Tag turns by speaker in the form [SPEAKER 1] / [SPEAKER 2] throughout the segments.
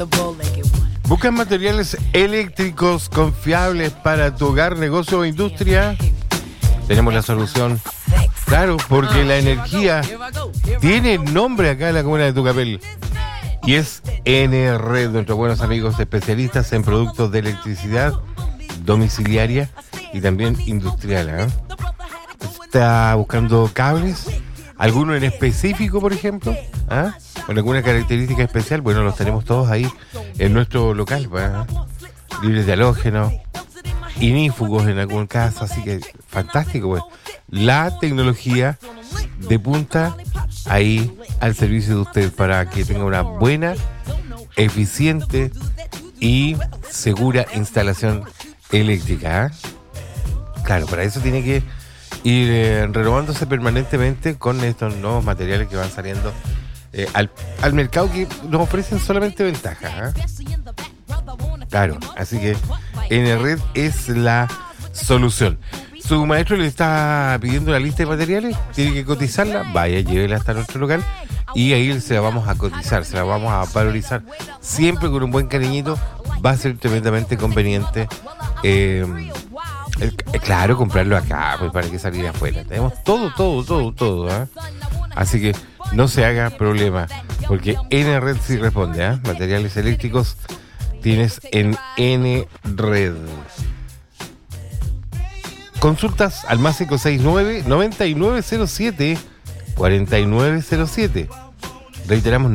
[SPEAKER 1] ¿Buscas materiales eléctricos confiables para tu hogar, negocio o industria? Tenemos la solución. Claro, porque la energía tiene nombre acá en la comuna de Tucapel. Y es N-Red, nuestros buenos amigos especialistas en productos de electricidad domiciliaria y también industrial. ¿Está buscando cables? ¿Alguno en específico, por ejemplo? ¿Con alguna característica especial? Bueno, los tenemos todos ahí en nuestro local, libres de halógeno, inífugos en algún caso, así que fantástico, pues. La tecnología de punta ahí al servicio de usted para que tenga una buena, eficiente y segura instalación eléctrica. Claro, para eso tiene que ir renovándose permanentemente con estos nuevos materiales que van saliendo al mercado, que nos ofrecen solamente ventajas. Claro, así que N-Red es la solución. Su maestro le está pidiendo la lista de materiales, tiene que cotizarla, vaya, llévela hasta nuestro local y ahí se la vamos a cotizar, se la vamos a valorizar, siempre con un buen cariñito. Va a ser tremendamente conveniente, claro, comprarlo acá, pues para que salir afuera. Tenemos todo, así que no se haga problema, porque N-Red sí responde, materiales eléctricos tienes en N-Red. Consultas al más 569-9907-4907. Reiteramos,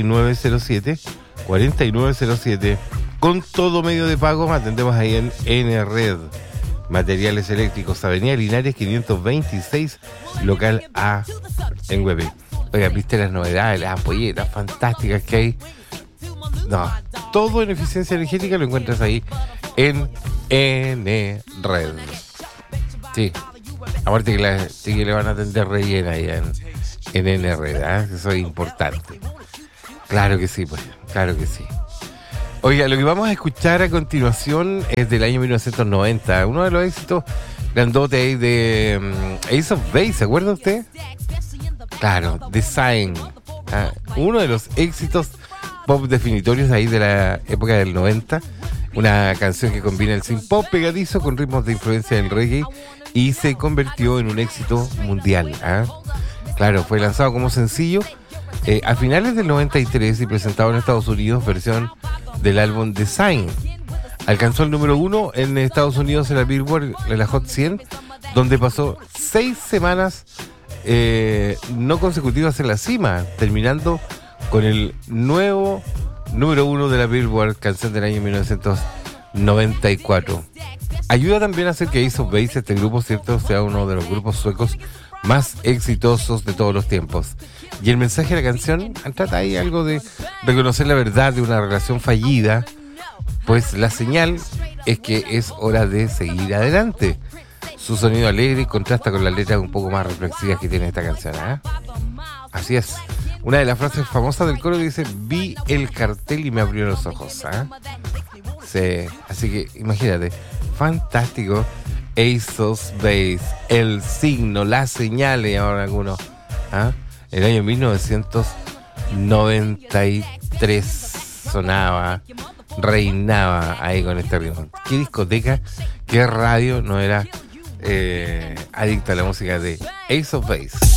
[SPEAKER 1] 9907-4907. Con todo medio de pago atendemos ahí en N-Red. Materiales eléctricos, Avenida Linares 526, local A en Hueve. Oiga, ¿viste las novedades, las ampolletas fantásticas que hay? No, todo en eficiencia energética lo encuentras ahí en N-Red. Sí, aparte que le van a atender rellena ahí en N-Red, eso es importante. Claro que sí, pues, claro que sí. Oiga, lo que vamos a escuchar a continuación es del año 1990, uno de los éxitos grandotes ahí de Ace of Base, ¿se acuerda usted? Claro, Design, uno de los éxitos pop definitorios ahí de la época del 90, una canción que combina el synth pop pegadizo con ritmos de influencia del reggae y se convirtió en un éxito mundial. Claro, fue lanzado como sencillo a finales del 93 y presentado en Estados Unidos, versión del álbum Design. Alcanzó el número 1 en Estados Unidos en la Billboard, en la Hot 100, donde pasó 6 semanas no consecutivas en la cima, terminando con el nuevo número 1 de la Billboard, canción del año 1994. Ayuda también a hacer que Ace of Base, este grupo, cierto, sea uno de los grupos suecos más exitosos de todos los tiempos. Y el mensaje de la canción trata ahí algo de reconocer la verdad de una relación fallida, pues la señal es que es hora de seguir adelante. Su sonido alegre contrasta con las letras un poco más reflexivas que tiene esta canción. Así es. Una de las frases famosas del coro dice: vi el cartel y me abrió los ojos. Sí, así que imagínate, fantástico. Ace of Base, el signo, la señal, y ahora algunos. El año 1993 sonaba, reinaba ahí con este ritmo. ¿Qué discoteca, qué radio no era adicta a la música de Ace of Base?